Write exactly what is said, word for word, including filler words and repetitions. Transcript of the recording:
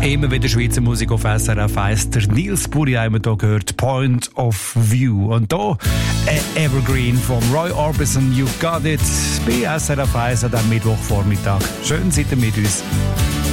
Immer wieder Schweizer Musik auf S R F eins. Der Nils Buri haben wir hier gehört, Point of View. Und hier ein Evergreen von Roy Orbison, You Got It, bei S R F eins an diesem Mittwochvormittag. Schön seid ihr mit uns.